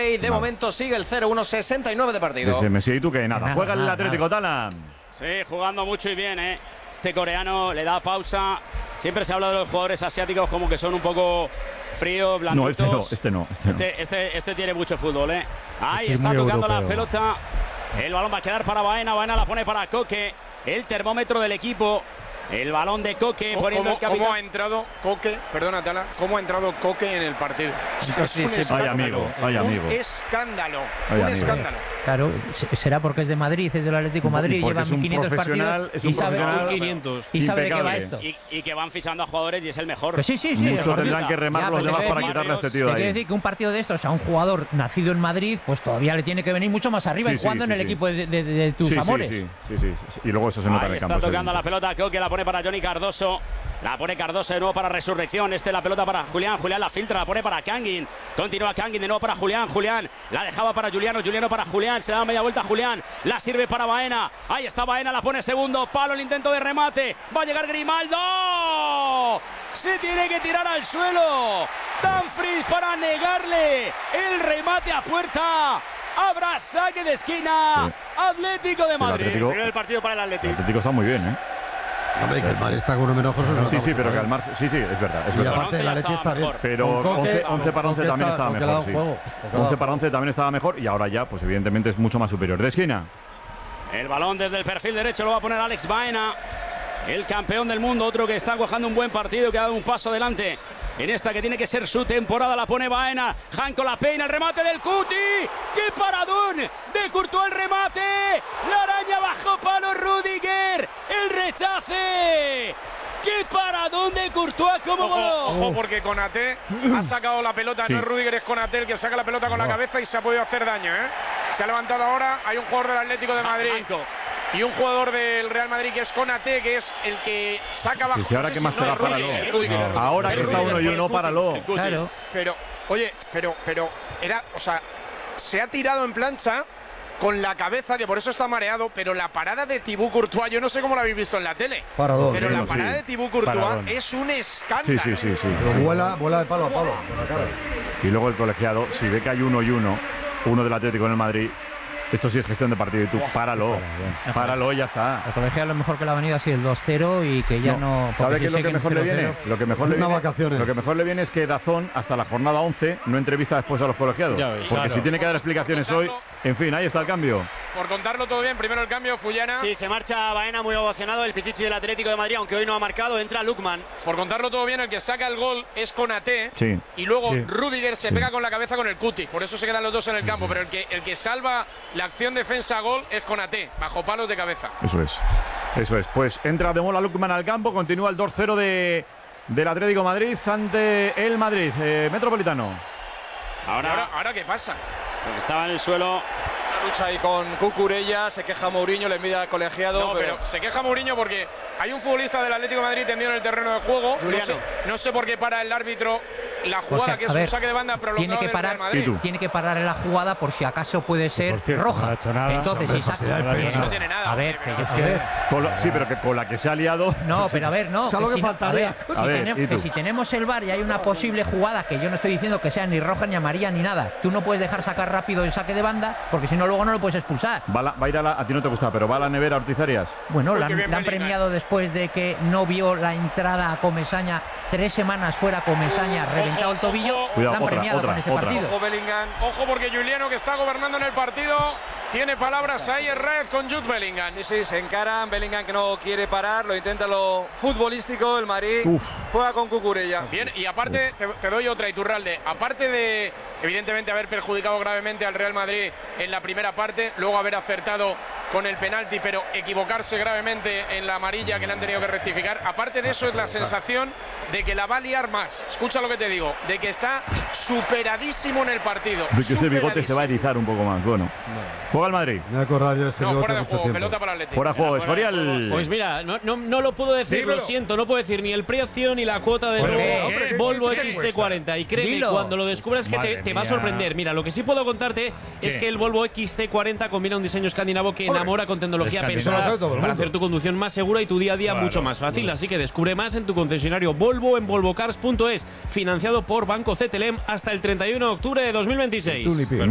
Rey. De momento sigue el 0-1, 69 de partido. Dice Messi, ¿y tú qué? Nada. Juega el Atlético, Tala. Sí, jugando mucho y bien, ¿eh? Este coreano le da pausa. Siempre se habla de los jugadores asiáticos como que son un poco fríos, blanditos. No, este no. Este tiene mucho fútbol, ¿eh? Ahí Este está es muy tocando europeo. la pelota. El balón va a quedar para Baena. Baena la pone para Koke. El termómetro del equipo. El balón de Koke poniendo el capitán. ¿Cómo ha entrado Koke? Perdona, Tala. ¿Cómo ha entrado Koke en el partido? Sí, vaya amigo, vaya amigo. Un escándalo. Vaya Un amigo. escándalo. Claro, será porque es de Madrid, es del Atlético de Madrid, Porque lleva es un 1500 profesional, partidos es un y sabe, profesional 500. y sabe de qué va impecable. esto. Y que van fichando a jugadores y es el mejor. Que sí. Muchos tendrán que remar Ya, los pero demás te para quiero quitarle a este tío Te de quiero ahí. decir que un partido de estos a un jugador nacido en Madrid, pues todavía le tiene que venir mucho más arriba y jugando en el equipo de tus amores. Sí. Y luego eso se nota en Ahí el campo. está tocando la pelota Koke, la pone para Johnny Cardoso. La pone Cardoso de nuevo para Resurrección. La pelota para Julián. Julián la filtra, la pone para Kangin. Continúa Kangin de nuevo para Julián. Julián la dejaba para Juliano. Juliano para Julián. Se da media vuelta a Julián. La sirve para Baena. Ahí está Baena, la pone segundo palo. El intento de remate. Va a llegar Grimaldo. Se tiene que tirar al suelo. Dumfries para negarle el remate a puerta. Habrá saque de esquina. Sí. Atlético de Madrid. Atlético- Primer partido para el El Atlético. Atlético está muy bien, ¿eh? Hombre, que el Madrid está con uno menos Jesús. Sí, pero que al margen. Sí, es verdad. Es Y verdad. aparte, el Atleti está bien. Pero Con Koke, 11 para 11 Koke también está- estaba Koke le ha mejor. dado Sí. juego. Koke le ha dado 11 para 11 también estaba mejor y ahora ya, pues evidentemente es mucho más superior. De esquina. El balón desde el perfil derecho lo va a poner Alex Baena, el campeón del mundo, otro que está cuajando un buen partido, que ha dado un paso adelante. En esta que tiene que ser su temporada la pone Baena. Janko la peina, el remate del Cuti. ¡Qué paradón! De Courtois el remate. La araña bajo palo Rudiger. El rechace. ¡Qué paradón de Courtois! ¡Cómo voló! Ojo, porque Konaté ha sacado la pelota. Sí. No es Rudiger, es Konaté el que saca la pelota con la cabeza y se ha podido hacer daño, ¿eh? Se ha levantado ahora. Hay un jugador del Atlético de Madrid Janko. y un jugador del Real Madrid que es Konaté, que es el que saca abajo. Y si ahora No sé qué si más no te da, es Rudiger, páralo. es Rudiger. Ahora Es que está Rudiger uno y por el uno, Cuti. páralo. El Cuti. Claro. Pero, oye, pero era, o sea, se ha tirado en plancha con la cabeza, que por eso está mareado, pero la parada de Thibaut Courtois, yo no sé cómo la habéis visto en la tele, Paradón. pero la Sí. parada de Thibaut Courtois Paradón. es un escándalo. Sí. Pero vuela de palo a palo. Con la cara. Y luego el colegiado, si ve que hay uno y uno del Atlético en el Madrid, esto sí es gestión de partido y tú páralo y ya está. El colegiado lo mejor que le ha venido ha sido el 2-0 y que ya no. ¿Sabe porque qué es si lo que siguen mejor le 0-0, viene? Lo que mejor le Unas viene, vacaciones. Lo que mejor le viene es que Dazón hasta la jornada 11 no entrevista después a los colegiados. Ya ves, porque claro. si tiene que dar explicaciones hoy, en fin, ahí está el cambio. Por contarlo todo bien, primero el cambio, Fullana. Sí, se marcha Baena muy ovacionado, el Pichichi del Atlético de Madrid, aunque hoy no ha marcado, entra Lukman. Por contarlo todo bien, el que saca el gol es Konaté. Sí. Y luego Sí. Rudiger se pega con la cabeza con el Cuti. Por eso se quedan los dos en el campo. Pero el que salva la acción defensa-gol es Konaté, bajo palos de cabeza. Eso es. Pues entra de Mola Lukman al campo, continúa el 2-0 del Atlético de Madrid ante el Madrid. Metropolitano. ¿Y ahora qué pasa? Porque estaba en el suelo. Lucha ahí con Cucurella, se queja Mourinho, le envía al colegiado. No, pero se queja Mourinho porque hay un futbolista del Atlético de Madrid tendido en el terreno de juego. No sé por qué para el árbitro la jugada, Porque, que es a ver, un saque de banda prolongado tiene que del parar, Real Madrid. ¿Y tú? tiene que parar en la jugada por si acaso puede ser Por cierto, no roja. ha hecho nada. Entonces, Hombre, si saca. pues si da el peso. No tiene nada. A ver, hombre, que pero- yo sé. Sí, pero que con la que se ha liado. No, pero a ver, no. ¿Sabes lo que si no- faltaría? A ver, ¿y tú? que si tenemos el VAR y hay una posible jugada, que yo no estoy diciendo que sea ni roja ni amarilla ni nada, tú no puedes dejar sacar rápido el saque de banda, porque si no luego no lo puedes expulsar. Va a ir a ti no te gusta, pero va a la nevera Ortiz Arias. Bueno, Uy, la qué bien han Bellingham. premiado después de que no vio la entrada a Comesaña, 3 semanas fuera Comesaña, reventado el tobillo. ojo. Cuidado, la han premiado con este otra. partido. Ojo Bellingham. Ojo porque Juliano, que está gobernando en el partido, tiene palabras ahí en red con Jude Bellingham. Sí, se encaran. Bellingham que no quiere parar, lo intenta lo futbolístico. El Madrid Uf. juega con Cucurella. Bien, y aparte, te doy otra, Iturralde. Aparte de, evidentemente, haber perjudicado gravemente al Real Madrid en la primera parte, luego haber acertado con el penalti, pero equivocarse gravemente en la amarilla que le han tenido que rectificar. Aparte de eso, es la sensación de que la va a liar más. Escucha lo que te digo, de que está superadísimo en el partido. De que ese bigote se va a Superadísimo. erizar un poco más. Bueno, juega el Madrid. Me voy a acordar yo de ese No, bigote fuera de mucho juego, tiempo. pelota para el Atlético. Fuera de juego, Fuera de Escorial. juego, Pues mira, no lo puedo decir, Dímelo. lo siento, no puedo decir ni el precio ni la cuota de ¿Por nuevo qué? Volvo ¿Qué XC40. Y créeme, Dilo. cuando lo descubras que Madre te va a mía. sorprender. Mira, lo que sí puedo contarte es que el Volvo XC40 combina un diseño escandinavo que enamora con tecnología Escandinavo, pensada todo el para mundo. hacer tu conducción más segura y tu día a día Claro, mucho más fácil. claro. Así que descubre más en tu concesionario Volvo en volvocars.es, financiado por Banco CTLM hasta el 31 de octubre de 2026. Tú ni pío.